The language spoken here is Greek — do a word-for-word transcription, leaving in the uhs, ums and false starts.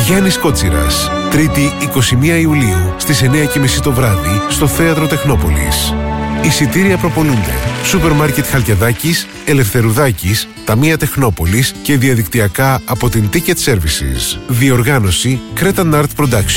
Γιάννης Κότσιρας, Τρίτη εικοστή πρώτη Ιουλίου στις εννιά και μισή το βράδυ στο Θέατρο Τεχνόπολης. Εισιτήρια προπολούνται. Σούπερ Μάρκετ Χαλκιδάκης, Ελευθερουδάκης, Ταμεία Τεχνόπολης και διαδικτυακά από την Ticket Services. Διοργάνωση Cretan Art Production.